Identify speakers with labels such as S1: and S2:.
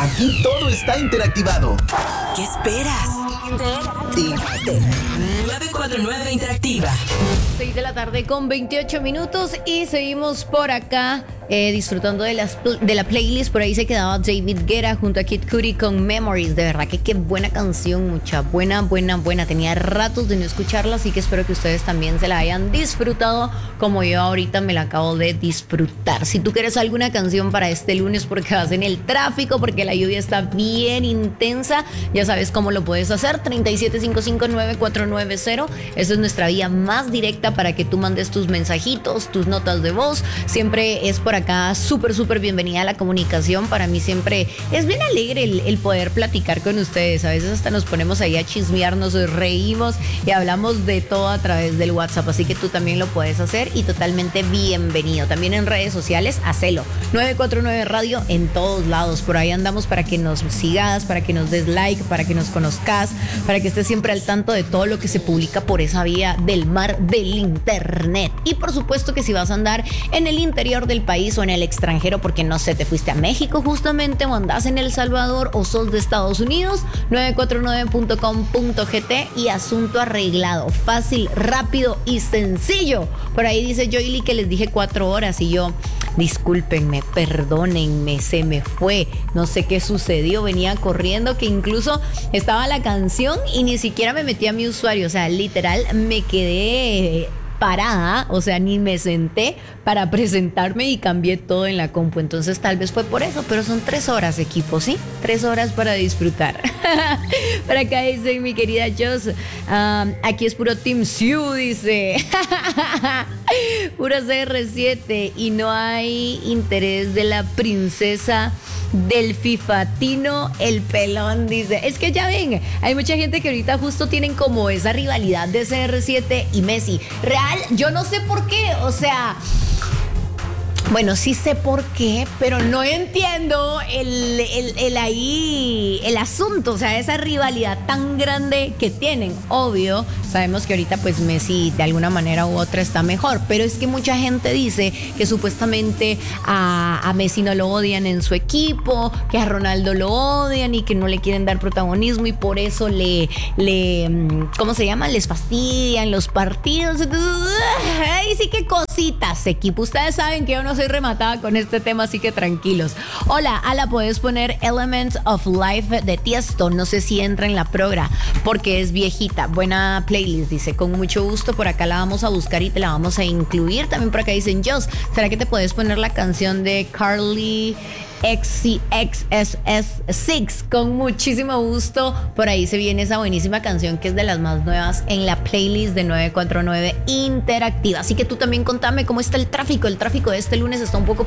S1: Aquí todo está interactivado.
S2: ¿Qué esperas? Interactívate. 949 Interactiva.
S3: 6 de la tarde con 28 minutos y seguimos por acá disfrutando de la playlist. Por ahí se quedaba David Guetta junto a Kid Cudi con Memories. De verdad que qué buena canción, mucha buena. Tenía ratos de no escucharla, así que espero que ustedes también se la hayan disfrutado como yo ahorita me la acabo de disfrutar. Si tú quieres alguna canción para este lunes porque vas en el tráfico, porque la lluvia está bien intensa, ya sabes cómo lo puedes hacer. 37559490. Esa es nuestra vía más directa para que tú mandes tus mensajitos, tus notas de voz. Siempre es por acá súper bienvenida a la comunicación. Para mí siempre es bien alegre el poder platicar con ustedes. A veces hasta nos ponemos ahí a chismear, nos reímos y hablamos de todo a través del WhatsApp, así que tú también lo puedes hacer y totalmente bienvenido. También en redes sociales, hacelo. 949 Radio en todos lados. Por ahí andamos para que nos sigas, para que nos des like, para que nos conozcas, para que estés siempre al tanto de todo lo que se publica por esa vía del mar del internet. Y por supuesto que si vas a andar en el interior del país o en el extranjero, porque no sé, te fuiste a México justamente o andás en El Salvador o sos de Estados Unidos, 949.com.gt y asunto arreglado. Fácil, rápido y sencillo. Por ahí dice Joely que les dije 4 horas y yo, discúlpenme, perdónenme, se me fue, no sé qué sucedió, venía corriendo, que incluso estaba la canción y ni siquiera me metí a mi usuario, o sea, literal me quedé parada, o sea, ni me senté para presentarme y cambié todo en la compu. Entonces tal vez fue por eso, pero son 3 horas, equipo, ¿sí? 3 horas para disfrutar. Por acá dice mi querida Jos, aquí es puro Team Siu, dice. Puro CR7 y no hay interés de la princesa del fifatino el pelón, dice. Es que ya ven, hay mucha gente que ahorita justo tienen como esa rivalidad de CR7 y Messi. Real, yo no sé por qué, o sea, bueno, sí sé por qué, pero no entiendo el asunto, o sea, esa rivalidad tan grande que tienen. Obvio, sabemos que ahorita pues Messi de alguna manera u otra está mejor, pero es que mucha gente dice que supuestamente a Messi no lo odian en su equipo, que a Ronaldo lo odian y que no le quieren dar protagonismo y por eso ¿cómo se llama? Les fastidian los partidos. Entonces, ay, sí que cositas, equipo. Ustedes saben que yo no soy rematada con este tema, así que tranquilos. Hola, Ala, puedes poner Elements of Life de Tiesto. No sé si entra en la progra porque es viejita. Buena playlist, dice. Con mucho gusto, por acá la vamos a buscar y te la vamos a incluir. También por acá dicen, Jos, ¿será que te puedes poner la canción de Carly XCXSS6? Con muchísimo gusto. Por ahí se viene esa buenísima canción que es de las más nuevas en la playlist de 949 Interactiva. Así que tú también contame cómo está el tráfico. El tráfico de este lunes está un poco